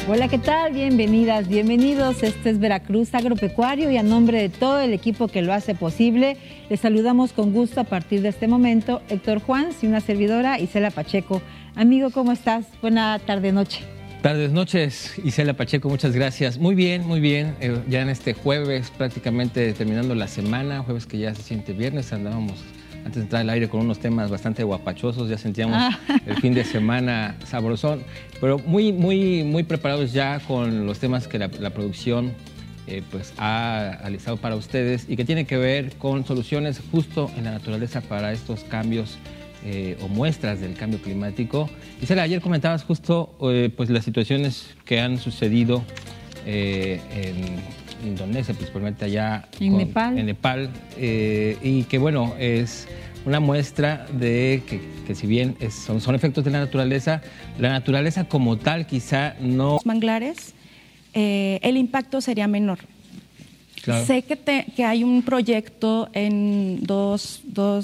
Hola, ¿qué tal? Bienvenidas, bienvenidos. Este es Veracruz Agropecuario y a nombre de todo el equipo que lo hace posible, les saludamos con gusto a partir de este momento Héctor Juans y una servidora, Isela Pacheco. Amigo, ¿cómo estás? Buena tarde, noche. Tardes, noches, Isela Pacheco, muchas gracias. Muy bien, muy bien. Ya en este jueves, prácticamente terminando la semana, jueves que ya se siente viernes, andábamos antes de entrar al aire con unos temas bastante guapachosos, ya sentíamos el fin de semana sabrosón, pero muy preparados ya con los temas que la producción pues ha realizado para ustedes y que tiene que ver con soluciones justo en la naturaleza para estos cambios o muestras del cambio climático. Isela, ayer comentabas justo pues las situaciones que han sucedido en Indonesia, principalmente allá en Nepal, y que bueno, es una muestra de que si bien son efectos de la naturaleza como tal quizá no... Los manglares, el impacto sería menor. Claro. Sé que hay un proyecto en dos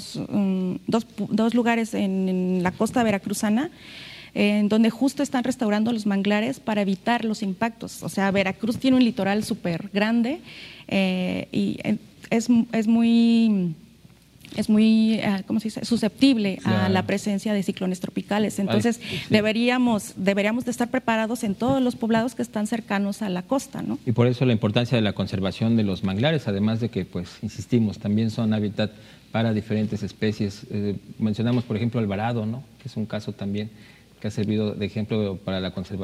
lugares en la costa veracruzana, en donde justo están restaurando los manglares para evitar los impactos. O sea, Veracruz tiene un litoral súper grande y es muy ¿cómo se dice?, susceptible a la presencia de ciclones tropicales. Entonces, sí, deberíamos de estar preparados en todos los poblados que están cercanos a la costa, ¿no? Y por eso la importancia de la conservación de los manglares, además de que, pues, insistimos, también son hábitat para diferentes especies. Mencionamos, por ejemplo, el varado, ¿no?, que es un caso también que ha servido de ejemplo para la conservación